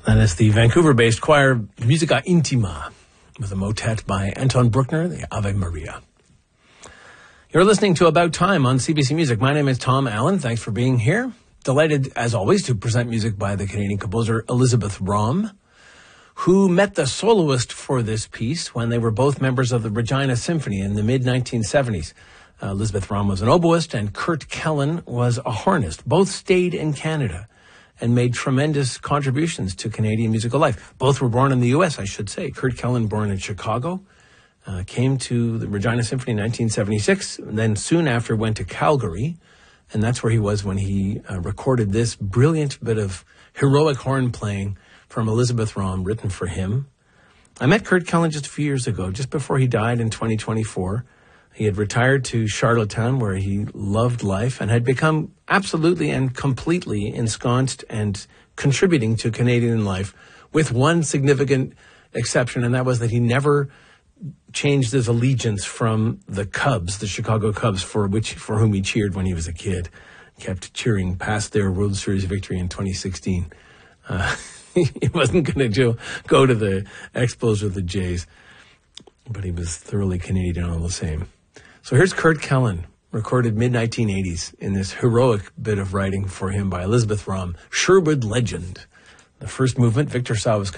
That is the Vancouver-based choir Musica Intima with a motet by Anton Bruckner, the Ave Maria. You're listening to About Time on CBC Music. My name is Tom Allen. Thanks for being here. Delighted, as always, to present music by the Canadian composer Elizabeth Romm, who met the soloist for this piece when they were both members of the Regina Symphony in the mid-1970s. Elizabeth Romm was an oboist and Kurt Kellen was a hornist. Both stayed in Canada and made tremendous contributions to Canadian musical life. Both were born in the U.S., I should say. Kurt Kellen, born in Chicago, came to the Regina Symphony in 1976, and then soon after went to Calgary, and that's where he was when he recorded this brilliant bit of heroic horn playing from Elizabeth Romm, written for him. I met Kurt Kellen just a few years ago, just before he died in 2024. He had retired to Charlottetown, where he loved life and had become absolutely and completely ensconced and contributing to Canadian life, with one significant exception, and that was that he never changed his allegiance from the Cubs, the Chicago Cubs, for whom he cheered when he was a kid. Kept cheering past their World Series victory in 2016. He wasn't going to go to the Expos or the Jays, but he was thoroughly Canadian all the same. So here's Kurt Kellen, recorded mid-1980s in this heroic bit of writing for him by Elizabeth Romm, Sherwood Legend. The first movement, Victor Sawa's